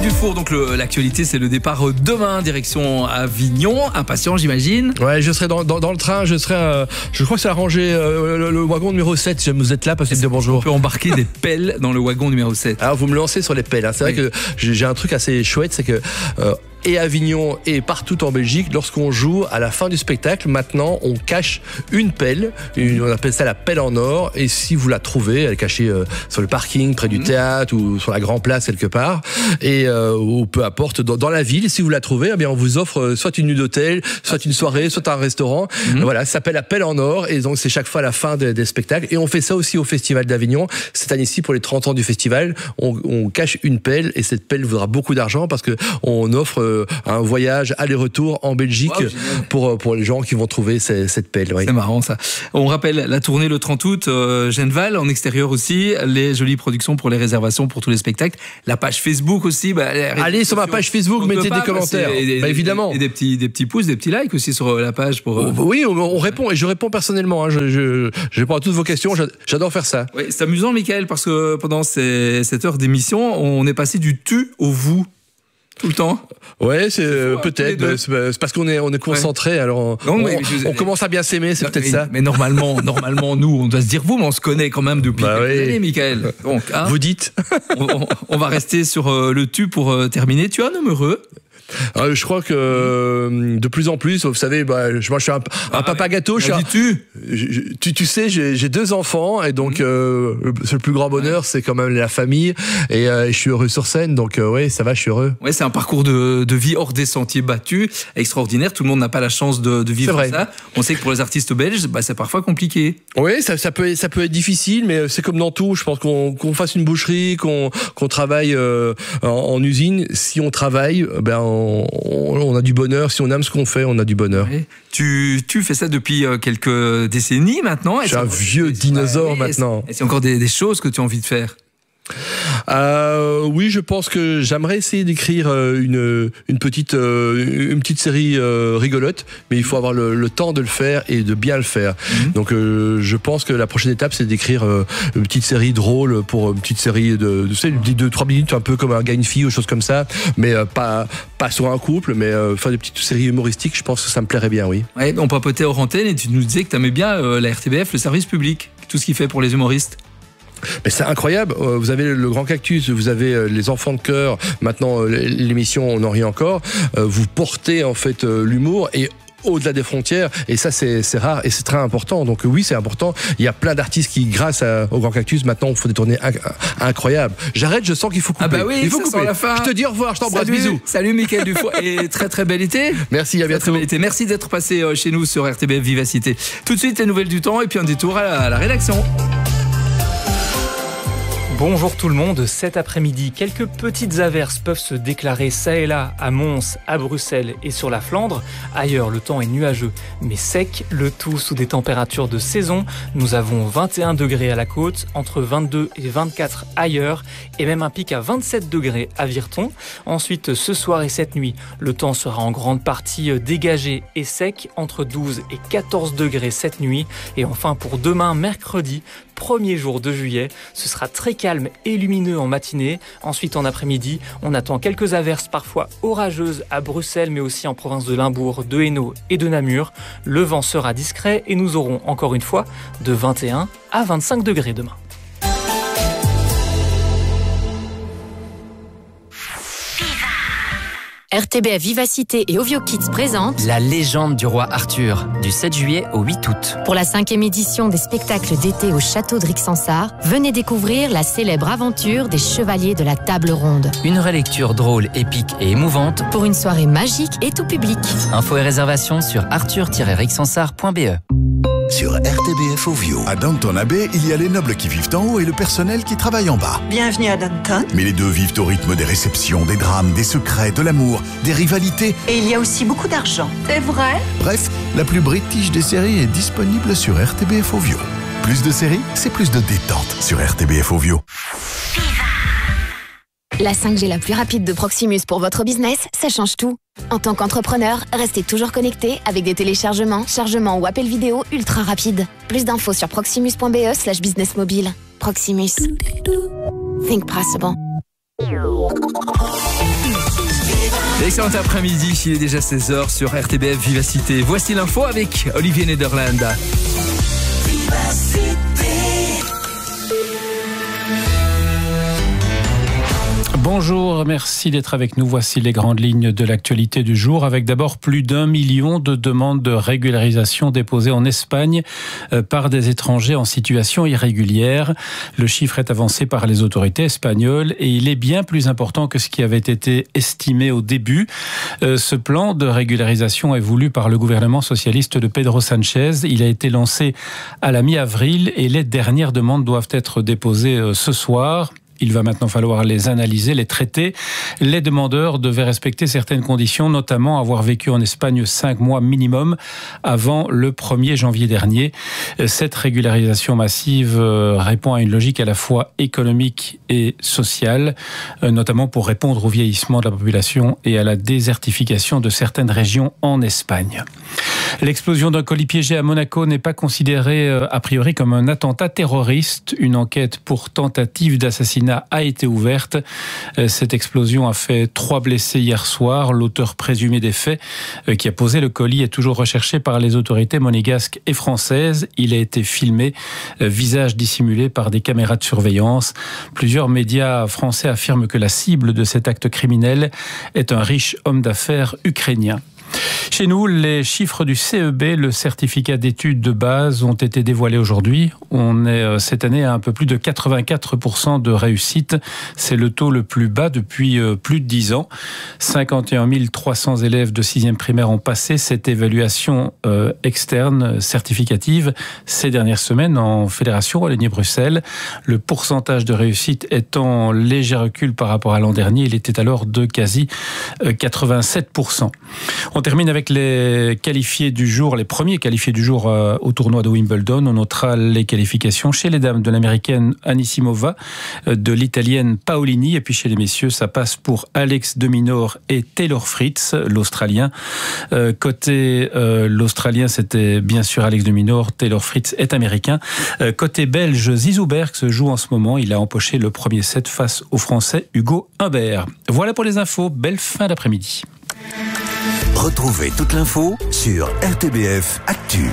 Dufour, donc l'actualité c'est le départ demain, direction Avignon. Impatient j'imagine. Ouais, je serai dans le train, je crois que c'est la rangée, le wagon numéro 7, si vous êtes là, passez me dire bonjour. On peut embarquer des pelles dans le wagon numéro 7. Alors vous me lancez sur les pelles, hein. C'est vrai que j'ai un truc assez chouette, c'est que... et Avignon et partout en Belgique, lorsqu'on joue à la fin du spectacle, maintenant on cache une pelle, on appelle ça la pelle en or, et si vous la trouvez, elle est cachée sur le parking près du théâtre ou sur la Grand Place quelque part, et ou peu importe dans la ville, si vous la trouvez, eh bien on vous offre soit une nuit d'hôtel, soit une soirée, soit un restaurant. Voilà, ça s'appelle la pelle en or, et donc c'est chaque fois à la fin des spectacles, et on fait ça aussi au Festival d'Avignon. Cette année-ci, pour les 30 ans du festival, on cache une pelle, et cette pelle vaudra beaucoup d'argent parce que on offre un voyage aller-retour en Belgique pour les gens qui vont trouver cette pelle. Oui. C'est marrant ça. On rappelle la tournée le 30 août, Genval, en extérieur aussi, les jolies productions pour les réservations pour tous les spectacles, la page Facebook aussi. Allez sur ma page Facebook, mettez des commentaires. Évidemment. Et des petits pouces, des petits likes aussi sur la page. Oui, on répond, et je réponds personnellement. Hein. Je réponds à toutes vos questions, j'adore faire ça. Oui, c'est amusant, Michael, parce que pendant cette heure d'émission, on est passé du tu au vous. Tout le temps. Ouais, c'est peut-être. C'est parce qu'on est concentré. Ouais. Alors on commence à bien s'aimer, c'est peut-être ça. Mais normalement, nous, on doit se dire vous, mais on se connaît quand même depuis quelques années, Michael. Donc, hein, vous dites. on va rester sur le tu pour terminer. Tu as un homme heureux? Je crois que de plus en plus, vous savez, moi je suis un papa gâteau. Tu sais, j'ai 2 enfants, et donc le plus grand bonheur, c'est quand même la famille, et je suis heureux sur scène, donc ouais, ça va, je suis heureux. Ouais, c'est un parcours de vie hors des sentiers battus, extraordinaire. Tout le monde n'a pas la chance de vivre ça. On sait que pour les artistes belges, c'est parfois compliqué. Oui, ça peut être difficile, mais c'est comme dans tout. Je pense qu'on fasse une boucherie, qu'on travaille en usine. Si on travaille, on a du bonheur. Si on aime ce qu'on fait, on a du bonheur. Ouais. Tu fais ça depuis quelques décennies maintenant. Je suis un vieux dinosaure maintenant. Et c'est encore des choses que tu as envie de faire? Oui, je pense que j'aimerais essayer d'écrire une petite série rigolote, mais il faut avoir le temps de le faire et de bien le faire. Donc je pense que la prochaine étape, c'est d'écrire une petite série drôle, pour une petite série de 2-3 minutes, un peu comme un gars, une fille ou chose comme ça, mais pas sur un couple, mais faire des petites séries humoristiques. Je pense que ça me plairait bien, oui. Ouais, on papotait hors antenne et tu nous disais que tu aimais bien la RTBF, le service public, tout ce qu'il fait pour les humoristes. Mais c'est incroyable, vous avez le Grand Cactus, vous avez les Enfants de Cœur, maintenant l'émission On en rit encore, vous portez en fait l'humour et au-delà des frontières, et ça c'est rare et c'est très important. Donc oui, c'est important. Il y a plein d'artistes qui, grâce au Grand Cactus, maintenant font des tournées incroyables. J'arrête, je sens qu'il faut couper. Ah bah oui, il faut couper. La fin. Je te dis au revoir, je t'embrasse, bisous. Salut Michael Dufour, et très bel été. Merci, à bientôt. Merci d'être passé chez nous sur RTBF Vivacité. Tout de suite les nouvelles du temps et puis un détour à la rédaction. Bonjour tout le monde, cet après-midi, quelques petites averses peuvent se déclarer ça et là à Mons, à Bruxelles et sur la Flandre. Ailleurs, le temps est nuageux mais sec, le tout sous des températures de saison. Nous avons 21 degrés à la côte, entre 22 et 24 ailleurs et même un pic à 27 degrés à Virton. Ensuite, ce soir et cette nuit, le temps sera en grande partie dégagé et sec, entre 12 et 14 degrés cette nuit. Et enfin, pour demain, mercredi, premier jour de juillet, ce sera très calme et lumineux en matinée. Ensuite, en après-midi, on attend quelques averses parfois orageuses à Bruxelles, mais aussi en province de Limbourg, de Hainaut et de Namur. Le vent sera discret et nous aurons encore une fois de 21 à 25 degrés demain. RTBF Vivacité et Ovio Kids présentent La légende du roi Arthur, du 7 juillet au 8 août. Pour la 5e édition des spectacles d'été au château de Rixensart, venez découvrir la célèbre aventure des chevaliers de la table ronde. Une relecture drôle, épique et émouvante pour une soirée magique et tout public. Infos et réservations sur arthur-rixensart.be. Sur RTBF Ovio. À Downton Abbey, il y a les nobles qui vivent en haut et le personnel qui travaille en bas. Bienvenue à Downton. Mais les deux vivent au rythme des réceptions, des drames, des secrets, de l'amour, des rivalités. Et il y a aussi beaucoup d'argent. C'est vrai? Bref, la plus british des séries est disponible sur RTBF Ovio. Plus de séries, c'est plus de détente sur RTBF Ovio. La 5G la plus rapide de Proximus pour votre business, ça change tout. En tant qu'entrepreneur, restez toujours connecté avec des téléchargements, chargements ou appels vidéo ultra rapides. Plus d'infos sur proximus.be/business mobile. Proximus. Think possible. Excellent après-midi, il est déjà 16h sur RTBF Vivacité. Voici l'info avec Olivier Nederland. Bonjour, merci d'être avec nous. Voici les grandes lignes de l'actualité du jour, avec d'abord plus d'1 million de demandes de régularisation déposées en Espagne par des étrangers en situation irrégulière. Le chiffre est avancé par les autorités espagnoles et il est bien plus important que ce qui avait été estimé au début. Ce plan de régularisation est voulu par le gouvernement socialiste de Pedro Sánchez. Il a été lancé à la mi-avril et les dernières demandes doivent être déposées ce soir. Il va maintenant falloir les analyser, les traiter. Les demandeurs devaient respecter certaines conditions, notamment avoir vécu en Espagne 5 mois minimum avant le 1er janvier dernier. Cette régularisation massive répond à une logique à la fois économique et sociale, notamment pour répondre au vieillissement de la population et à la désertification de certaines régions en Espagne. L'explosion d'un colis piégé à Monaco n'est pas considérée a priori comme un attentat terroriste. Une enquête pour tentative d'assassinat a été ouverte. Cette explosion a fait 3 blessés hier soir. L'auteur présumé des faits qui a posé le colis est toujours recherché par les autorités monégasques et françaises. Il a été filmé, visage dissimulé par des caméras de surveillance. Plusieurs médias français affirment que la cible de cet acte criminel est un riche homme d'affaires ukrainien. Chez nous, les chiffres du CEB, le certificat d'études de base, ont été dévoilés aujourd'hui. On est cette année à un peu plus de 84% de réussite. C'est le taux le plus bas depuis plus de 10 ans. 51 300 élèves de 6e primaire ont passé cette évaluation externe certificative ces dernières semaines en Fédération Wallonie-Bruxelles. Le pourcentage de réussite est en léger recul par rapport à l'an dernier. Il était alors de quasi 87%. On termine avec les qualifiés du jour, les premiers qualifiés du jour au tournoi de Wimbledon. On notera les qualifications chez les dames de l'américaine Anisimova, de l'italienne Paolini, et puis chez les messieurs, ça passe pour Alex de Minaur et Taylor Fritz, l'Australien. Côté l'Australien, c'était bien sûr Alex de Minaur, Taylor Fritz est américain. Côté belge, Zizou Berg se joue en ce moment. Il a empoché le premier set face au Français Hugo Humbert. Voilà pour les infos. Belle fin d'après-midi. Retrouvez toute l'info sur RTBF Actu.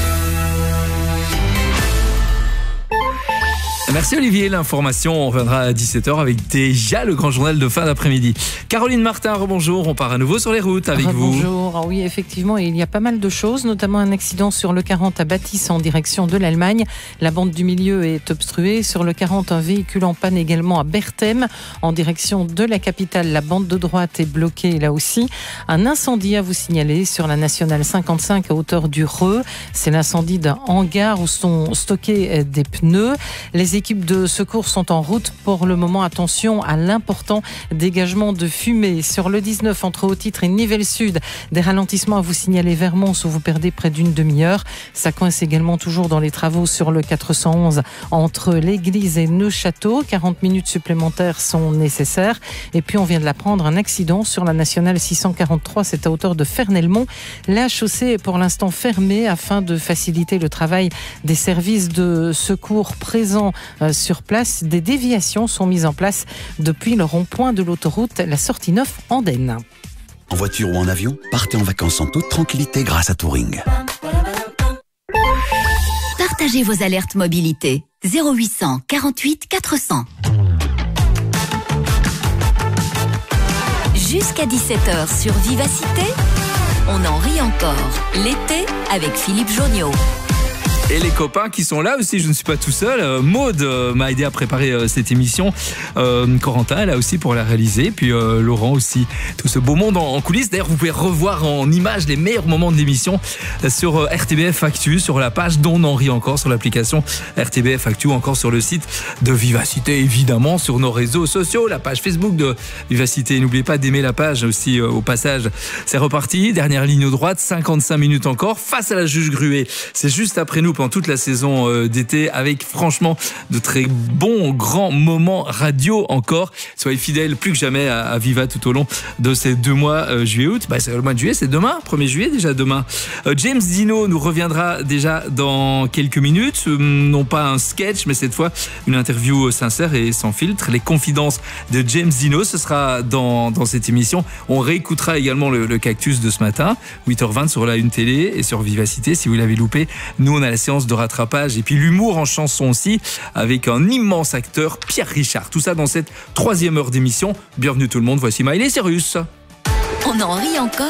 Merci Olivier, l'information, on reviendra à 17h avec déjà le grand journal de fin d'après-midi. Caroline Martin, rebonjour, on part à nouveau sur les routes avec vous. Bonjour, oui effectivement, il y a pas mal de choses, notamment un accident sur le 40 à Batis en direction de l'Allemagne. La bande du milieu est obstruée. Sur le 40, un véhicule en panne également à Berthem en direction de la capitale. La bande de droite est bloquée là aussi. Un incendie à vous signaler sur la nationale 55 à hauteur du Reux. C'est l'incendie d'un hangar où sont stockés des pneus. Les équipes de secours sont en route pour le moment. Attention à l'important dégagement de fumée. Sur le 19 entre Haut-Titre et Nivelles Sud, des ralentissements à vous signaler vers Mons où vous perdez près d'une demi-heure. Ça coince également toujours dans les travaux sur le 411 entre l'église et Neufchâteau. 40 minutes supplémentaires sont nécessaires. Et puis on vient de l'apprendre, un accident sur la nationale 643, c'est à hauteur de Fernelmont. La chaussée est pour l'instant fermée afin de faciliter le travail des services de secours présents sur place. Des déviations sont mises en place depuis le rond-point de l'autoroute, la sortie 9 Andenne. En voiture ou en avion, partez en vacances en toute tranquillité grâce à Touring. Partagez vos alertes mobilité. 0800 48 400. Jusqu'à 17h sur Vivacité, on en rit encore. L'été avec Philippe Jonniot. Et les copains qui sont là aussi, je ne suis pas tout seul. Maude m'a aidé à préparer cette émission. Corentin est là aussi pour la réaliser. Puis Laurent aussi. Tout ce beau monde en coulisses. D'ailleurs, vous pouvez revoir en images les meilleurs moments de l'émission sur RTBF Actu, sur la page d'On en rit encore, sur l'application RTBF Actu, ou encore sur le site de Vivacité, évidemment, sur nos réseaux sociaux, la page Facebook de Vivacité. N'oubliez pas d'aimer la page aussi au passage. C'est reparti. Dernière ligne droite, 55 minutes encore, face à la juge Gruet. C'est juste après nous. pendant toute la saison d'été avec franchement de très bons grands moments radio encore. Soyez fidèles plus que jamais à Viva tout au long de ces 2 mois juillet-août. C'est le mois de juillet, c'est demain, 1er juillet déjà demain. James Dino nous reviendra déjà dans quelques minutes. Non pas un sketch, mais cette fois une interview sincère et sans filtre. Les confidences de James Dino, ce sera dans cette émission. On réécoutera également le cactus de ce matin, 8h20 sur la Une Télé et sur Vivacité. Si vous l'avez loupé, nous on a la séance de rattrapage et puis l'humour en chanson aussi avec un immense acteur, Pierre Richard. Tout ça dans cette 3e heure d'émission. Bienvenue tout le monde, voici Miley Cyrus. On en rit encore.